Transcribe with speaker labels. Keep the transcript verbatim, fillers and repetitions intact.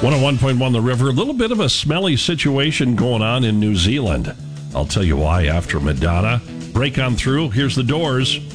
Speaker 1: one oh one point one The River. A little bit of a smelly situation going on in New Zealand. I'll tell you why after Madonna. Break on through. Here's The Doors.